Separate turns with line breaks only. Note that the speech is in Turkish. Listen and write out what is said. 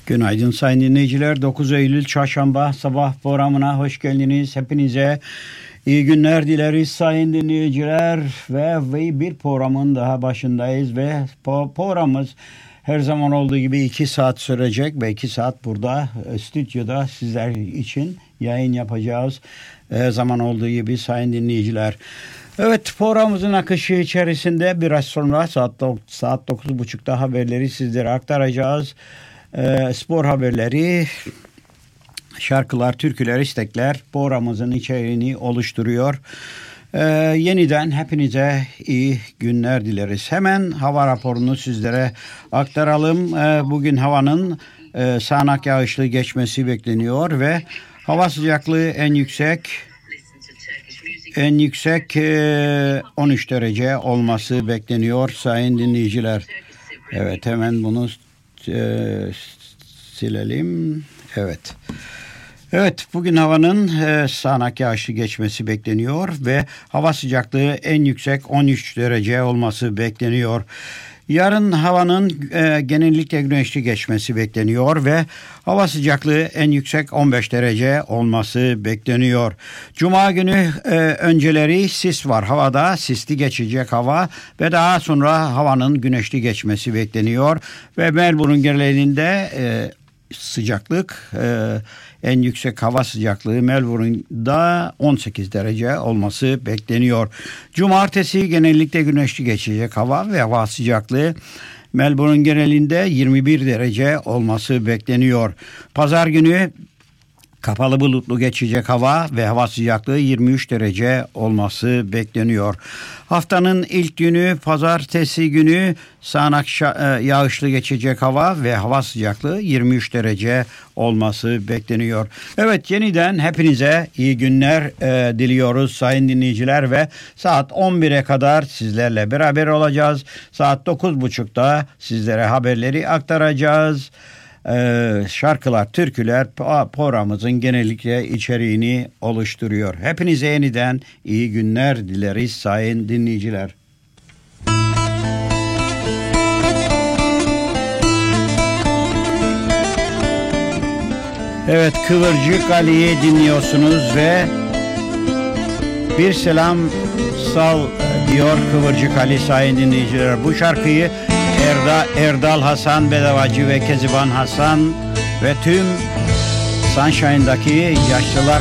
Günaydın sayın dinleyiciler. 9 Eylül Çarşamba sabah programına hoş geldiniz. Hepinize iyi günler dileriz sayın dinleyiciler. Ve bir programın daha başındayız ve programımız her zaman olduğu gibi 2 saat sürecek ve 2 saat burada stüdyoda sizler için yayın yapacağız. Her zaman olduğu gibi sayın dinleyiciler. Evet, programımızın akışı içerisinde biraz sonra saat 9.30'da haberleri sizlere aktaracağız. Spor haberleri, şarkılar, türküler, istekler programımızın içeriğini oluşturuyor. Yeniden hepinize iyi günler dileriz. Hemen hava raporunu sizlere aktaralım. Bugün havanın sağanak yağışlı geçmesi bekleniyor ve hava sıcaklığı en yüksek 13 derece olması bekleniyor sayın dinleyiciler. Evet, hemen bunu silelim. Evet, bugün havanın sağanak yağışlı geçmesi bekleniyor ve hava sıcaklığı en yüksek 13 derece olması bekleniyor. Yarın havanın genellikle güneşli geçmesi bekleniyor ve hava sıcaklığı en yüksek 15 derece olması bekleniyor. Cuma günü önceleri sis var havada, sisli geçecek hava ve daha sonra havanın güneşli geçmesi bekleniyor. Ve Melbourne genelinde sıcaklık en yüksek hava sıcaklığı Melbourne'da 18 derece olması bekleniyor. Cumartesi genellikle güneşli geçecek hava ve hava sıcaklığı Melbourne genelinde 21 derece olması bekleniyor. Pazar günü kapalı bulutlu geçecek hava ve hava sıcaklığı 23 derece olması bekleniyor. Haftanın ilk günü pazartesi günü sağanak yağışlı geçecek hava ve hava sıcaklığı 23 derece olması bekleniyor. Evet, yeniden hepinize iyi günler diliyoruz sayın dinleyiciler ve saat 11'e kadar sizlerle beraber olacağız. Saat 9.30'da sizlere haberleri aktaracağız. Şarkılar, türküler programımızın genellikle içeriğini oluşturuyor. Hepinize yeniden iyi günler dileriz sayın dinleyiciler. Evet, Kıvırcık Ali'yi dinliyorsunuz ve bir selam sal diyor Kıvırcık Ali sayın dinleyiciler. Bu şarkıyı Erdal Hasan Bedavacı ve Keziban Hasan ve tüm Sunshine'daki yaşlılar